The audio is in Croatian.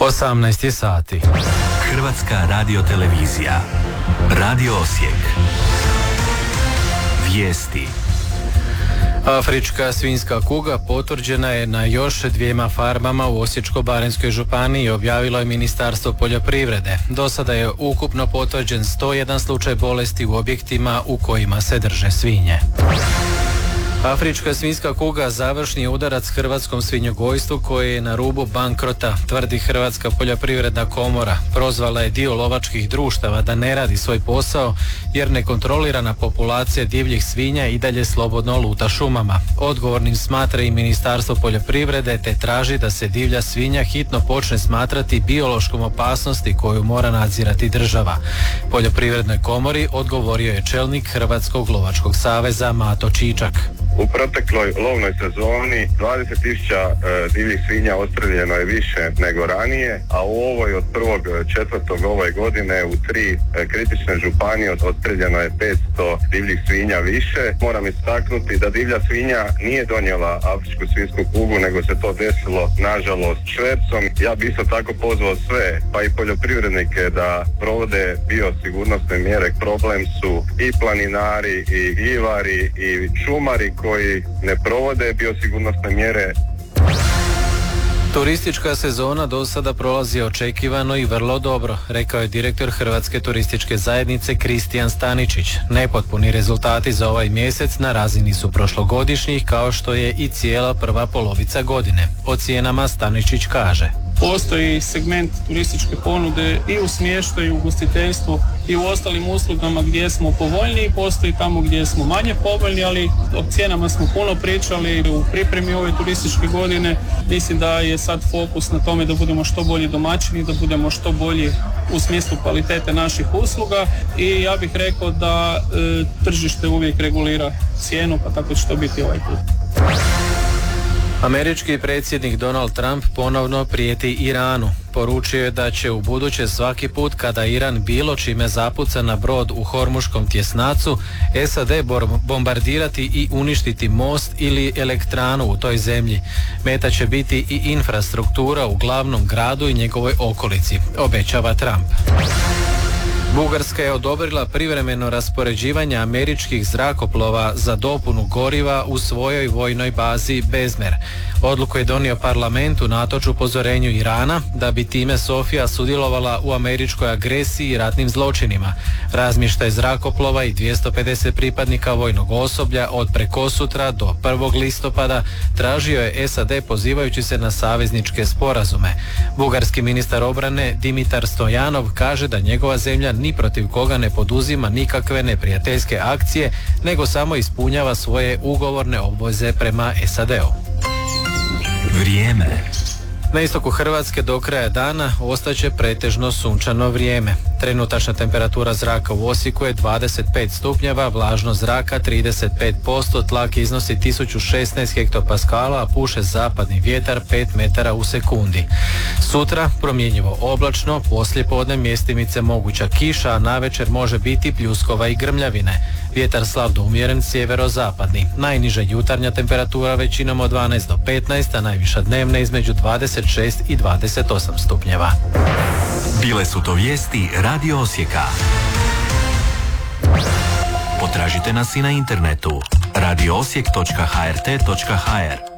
18 sati. Hrvatska radiotelevizija. Radio Osijek. Vijesti. Afrička svinjska kuga potvrđena je na još 2 farmama u Osječko-baranjskoj županiji, objavilo je Ministarstvo poljoprivrede. Do sada je ukupno potvrđen 101 slučaj bolesti u objektima u kojima se drže svinje. Afrička svinjska kuga završni je udarac hrvatskom svinjogojstvu koje je na rubu bankrota, tvrdi Hrvatska poljoprivredna komora. Prozvala je dio lovačkih društava da ne radi svoj posao jer nekontrolirana populacija divljih svinja i dalje slobodno luta šumama. Odgovornim smatra i Ministarstvo poljoprivrede te traži da se divlja svinja hitno počne smatrati biološkom opasnosti koju mora nadzirati država. Poljoprivrednoj komori odgovorio je čelnik Hrvatskog lovačkog saveza Mato Čičak. U protekloj lovnoj sezoni 20.000 divljih svinja odstreljeno je više nego ranije, a u ovoj od 1.4. ove godine u 3 kritične županije odstreljeno je 500 divljih svinja više. Moram istaknuti da divlja svinja nije donijela afričku svinjsku kugu, nego se to desilo nažalost švercom. Ja bi isto tako pozvao sve, pa i poljoprivrednike da provode biosigurnosne mjere. Problem su i planinari, i gljivari, i šumari koji ne provode biosigurnosne mjere. Turistička sezona do sada prolazi očekivano i vrlo dobro, rekao je direktor Hrvatske turističke zajednice Kristijan Staničić. Nepotpuni rezultati za ovaj mjesec na razini su prošlogodišnjih, kao što je i cijela prva polovica godine. O cijenama Staničić kaže: postoji segment turističke ponude i u smještaju, i u ugostiteljstvu i u ostalim uslugama gdje smo povoljniji, postoji tamo gdje smo manje povoljni, ali o cijenama smo puno pričali u pripremi ove turističke godine. Mislim da je sad fokus na tome da budemo što bolji domaćini, da budemo što bolji u smislu kvalitete naših usluga i ja bih rekao da tržište uvijek regulira cijenu, pa tako će to biti ovaj put. Američki predsjednik Donald Trump ponovno prijeti Iranu. Poručio je da će u buduće svaki put kada Iran bilo čime zapuca na brod u Hormuškom tjesnacu, SAD bombardirati i uništiti most ili elektranu u toj zemlji. Meta će biti i infrastruktura u glavnom gradu i njegovoj okolici, obećava Trump. Bugarska je odobrila privremeno raspoređivanje američkih zrakoplova za dopunu goriva u svojoj vojnoj bazi Bezmer. Odluku je donio parlament unatoč upozorenju Irana da bi time Sofija sudjelovala u američkoj agresiji i ratnim zločinima. Razmještaj zrakoplova i 250 pripadnika vojnog osoblja od prekosutra do 1. listopada tražio je SAD pozivajući se na savezničke sporazume. Bugarski ministar obrane Dimitar Stojanov kaže da njegova zemlja ni protiv koga ne poduzima nikakve neprijateljske akcije, nego samo ispunjava svoje ugovorne obveze prema SAD-u. Vrijeme. Na istoku Hrvatske do kraja dana ostaće pretežno sunčano vrijeme. Trenutačna temperatura zraka u Osijeku je 25 stupnjeva, vlažnost zraka 35%, tlak iznosi 1016 hektopaskala, a puše zapadni vjetar 5 metara u sekundi. Sutra promjenjivo oblačno, poslijepodne mjestimice moguća kiša, a navečer može biti pljuskova i grmljavine. Vjetar slab do umjeren sjeverozapadni. Najniža jutarnja temperatura većinom od 12 do 15, a najviša dnevna između 26 i 28 stupnjeva. Bile su to vijesti Radio Osijeka. Potražite nas i na internetu radioosijek.hrt.hr.